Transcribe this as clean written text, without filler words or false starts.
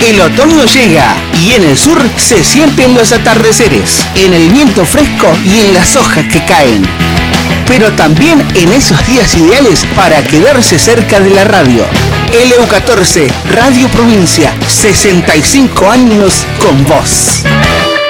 El otoño llega y en el sur se sienten los atardeceres, en el viento fresco y en las hojas que caen. Pero también en esos días ideales para quedarse cerca de la radio. LU14, Radio Provincia, 65 años con vos.